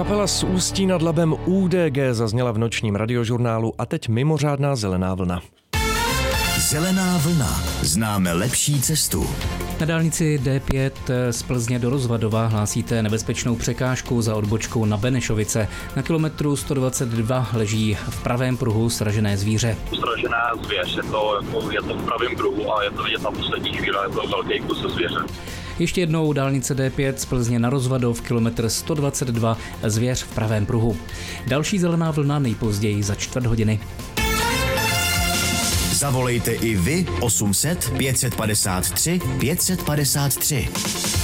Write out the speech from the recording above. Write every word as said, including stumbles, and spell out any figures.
Kapela z Ústí nad Labem U D G zazněla v nočním radiožurnálu a teď mimořádná zelená vlna. Zelená vlna. Známe lepší cestu. Na dálnici D pět z Plzně do Rozvadova hlásíte nebezpečnou překážku za odbočkou na Benešovice. Na kilometru sto dvacet dva leží v pravém pruhu sražené zvíře. Sražená zvěř, je to, jako, je to v pravém pruhu a je to vidět na poslední chvíli, je to velký kus zvěře. Ještě jednou dálnice D pět z Plzně na Rozvadov, kilometr sto dvacet dva, zvěř v pravém pruhu. Další zelená vlna nejpozději za čtvrt hodiny. Zavolejte i vy osm set pět set padesát tři pět set padesát tři.